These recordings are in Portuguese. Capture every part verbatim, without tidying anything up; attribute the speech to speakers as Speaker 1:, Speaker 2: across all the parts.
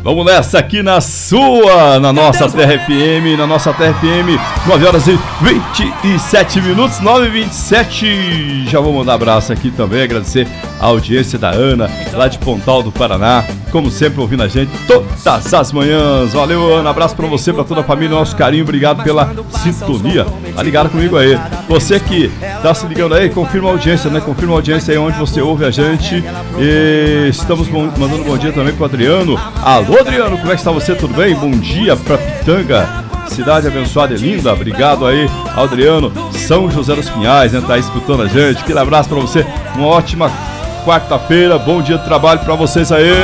Speaker 1: Vamos nessa aqui na sua, na nossa Terra F M, na nossa Terra F M, nove horas e vinte e sete minutos, nove e vinte e sete. Já vou mandar abraço aqui também, agradecer a audiência da Ana, lá de Pontal do Paraná, como sempre ouvindo a gente todas as manhãs. Valeu, Ana, abraço pra você, pra toda a família, nosso carinho, obrigado pela sintonia. Tá ligado comigo aí. Você que tá se ligando aí, confirma a audiência, né? Confirma a audiência aí onde você ouve a gente. E estamos mandando bom dia também pro Adriano. Alô, Adriano, como é que está você? Tudo bem? Bom dia pra Pitanga, cidade abençoada e linda. Obrigado aí, Adriano. São José dos Pinhais, né? Tá aí escutando a gente. Aquele abraço pra você. Uma ótima quarta-feira. Bom dia de trabalho pra vocês aí.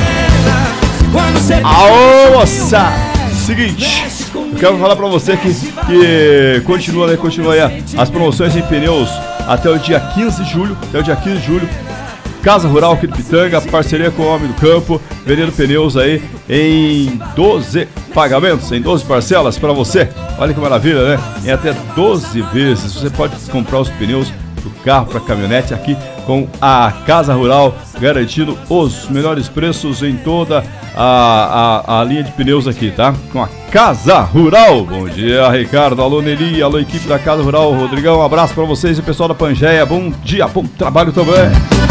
Speaker 1: Aô, moça! Seguinte, eu quero falar pra você que, que continua, né? Continua aí as promoções em pneus até o dia quinze de julho. Até o dia quinze de julho. Casa Rural aqui do Pitanga, parceria com o Homem do Campo, vendendo pneus aí em doze pagamentos, em doze parcelas para você. Olha que maravilha, né? Em até doze vezes você pode comprar os pneus do carro para caminhonete aqui com a Casa Rural, garantindo os melhores preços em toda a, a, a linha de pneus aqui, tá? Com a Casa Rural. Bom dia, Ricardo, alô Nelly, alô equipe da Casa Rural, Rodrigão, um abraço para vocês e o pessoal da Pangeia, bom dia, bom trabalho também.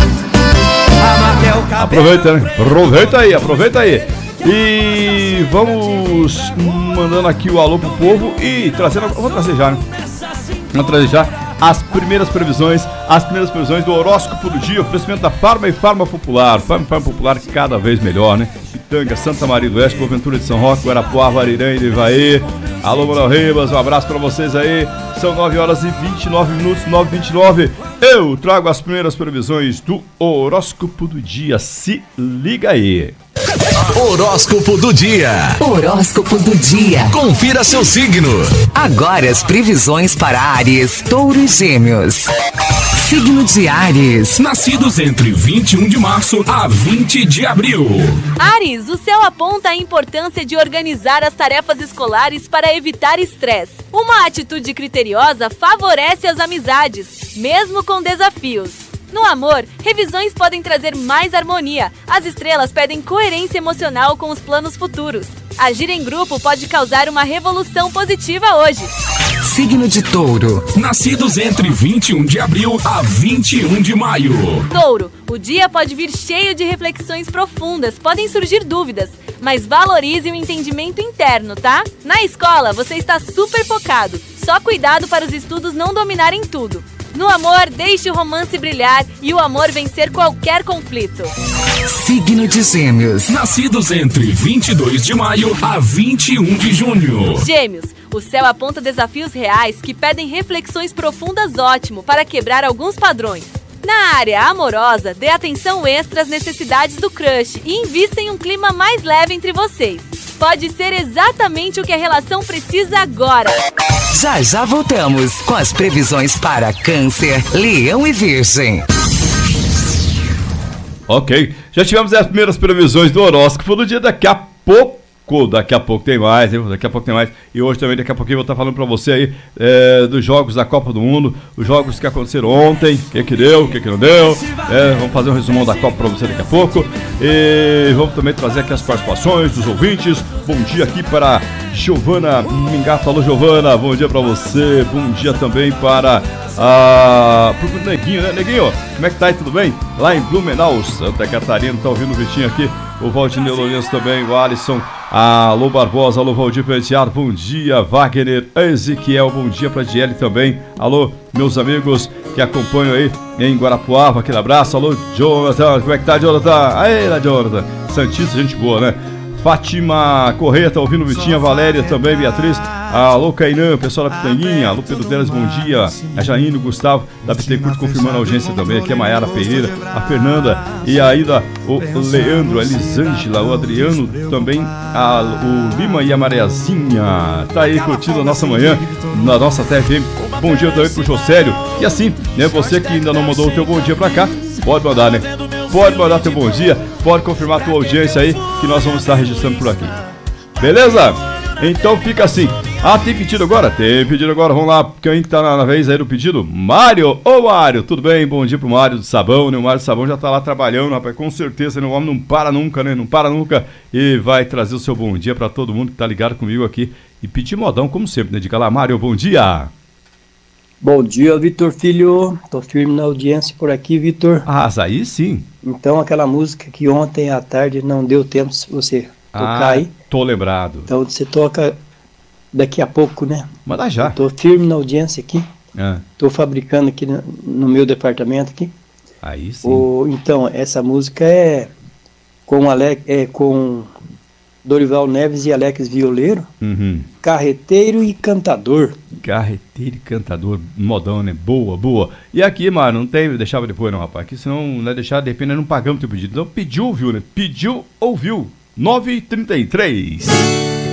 Speaker 1: Aproveita, né? Aproveita aí, aproveita aí. E vamos mandando aqui o alô pro povo e trazendo, vou trazer já, né? Vou trazer já as primeiras previsões, as primeiras previsões do horóscopo do dia, oferecimento da Farma e Farma Popular. Farma e Farma Popular cada vez melhor, né? Pitanga, Santa Maria do Oeste, Boaventura de São Roque, Guarapuava, Arirã e Ivaí. Alô, Manuel Ribas, um abraço pra vocês aí. São nove horas e vinte e nove minutos, nove e vinte e nove. Eu trago as primeiras previsões do horóscopo do dia. Se liga aí.
Speaker 2: Horóscopo do dia.
Speaker 3: Horóscopo do dia.
Speaker 2: Confira seu signo.
Speaker 3: Agora as previsões para Áries, Touro e Gêmeos. Signo de Áries.
Speaker 4: Nascidos entre vinte e um de março a vinte de abril.
Speaker 5: Áries, o céu aponta a importância de organizar as tarefas escolares para evitar estresse. Uma atitude criteriosa favorece as amizades, mesmo com desafios. No amor, revisões podem trazer mais harmonia. As estrelas pedem coerência emocional com os planos futuros. Agir em grupo pode causar uma revolução positiva hoje.
Speaker 3: Signo de Touro.
Speaker 4: Nascidos entre vinte e um de abril a vinte e um de maio.
Speaker 5: Touro, o dia pode vir cheio de reflexões profundas, podem surgir dúvidas, mas valorize o entendimento interno, tá? Na escola, você está super focado, só cuidado para os estudos não dominarem tudo. No amor, deixe o romance brilhar e o amor vencer qualquer conflito.
Speaker 3: Signo de Gêmeos.
Speaker 4: Nascidos entre vinte e dois de maio a vinte e um de junho.
Speaker 5: Gêmeos, o céu aponta desafios reais que pedem reflexões profundas ótimo para quebrar alguns padrões. Na área amorosa, dê atenção extra às necessidades do crush e invista em um clima mais leve entre vocês. Pode ser exatamente o que a relação precisa agora.
Speaker 3: Já já voltamos com as previsões para Câncer, Leão e Virgem.
Speaker 1: Ok, já tivemos as primeiras previsões do horóscopo do dia. Daqui a pouco, daqui a pouco tem mais, hein? Daqui a pouco tem mais. E hoje também, daqui a pouquinho, eu vou estar falando pra você aí é, dos jogos da Copa do Mundo, os jogos que aconteceram ontem, o que que deu, o que que não deu. É, vamos fazer um resumão da Copa pra você daqui a pouco. E vamos também trazer aqui as participações dos ouvintes. Bom dia aqui para Giovana Mingato. Alô, Giovana, bom dia pra você. Bom dia também para a... pro Neguinho, né? Neguinho, como é que tá aí, tudo bem? Lá em Blumenau, Santa Catarina, tá ouvindo o Vitinho aqui. O Valdinei Lourenço também, o Alisson, alô Barbosa, alô Valdir Penteado, bom dia, Wagner, Ezequiel, bom dia pra Diele também, alô meus amigos que acompanham aí em Guarapuava, aquele abraço, alô Jonathan, como é que tá, Jonathan? Aí lá, Jonathan, Santista, gente boa, né? Fátima Correia, tá ouvindo o Vitinho, a Valéria também, Beatriz, alô Cainã, pessoal da Pitanguinha, alô Pedro Delas, bom dia, a Jaine, o Gustavo da Pitecurte confirmando a audiência também, aqui a Maiara Pereira, a Fernanda e ainda o Leandro, a Elisângela, o Adriano também, a, o Lima e a Mariazinha, tá aí curtindo a nossa manhã na nossa T V. Bom dia também pro Josélio, e assim, né, você que ainda não mandou o teu bom dia pra cá, pode mandar, né? Pode mandar teu bom dia, pode confirmar tua audiência aí, que nós vamos estar registrando por aqui. Beleza? Então fica assim, Ah, tem pedido agora? Tem pedido agora, vamos lá, quem tá na, na vez aí do pedido? Mário, ô Mário, tudo bem? Bom dia pro Mário do Sabão, né? O Mário do Sabão já tá lá trabalhando, rapaz, com certeza, né? O homem não para nunca, né? Não para nunca e vai trazer o seu bom dia pra todo mundo que tá ligado comigo aqui e pedir modão, como sempre, né? Diga lá, Mário, bom dia!
Speaker 6: Bom dia, Vitor Filho, tô firme na audiência por aqui, Vitor.
Speaker 1: Ah, aí sim!
Speaker 6: Então, aquela música que ontem à tarde não deu tempo se você tocar
Speaker 1: ah,
Speaker 6: aí.
Speaker 1: Tô lembrado.
Speaker 6: Então, você toca daqui a pouco, né?
Speaker 1: Manda já.
Speaker 6: Tô firme na audiência aqui.
Speaker 1: Ah.
Speaker 6: Tô fabricando aqui no, no meu departamento aqui.
Speaker 1: Aí sim.
Speaker 6: O, então, essa música é com, Ale, é com Dorival Neves e Alex Violeiro.
Speaker 1: Uhum.
Speaker 6: Carreteiro e Cantador.
Speaker 1: Carreteiro e Cantador, modão, né? Boa, boa. E aqui, mano, não tem, deixava depois não, rapaz. Aqui senão não é deixar, de repente nós não pagamos o teu pedido. Então pediu, ouviu, né? Pediu, ouviu. nove e trinta e três.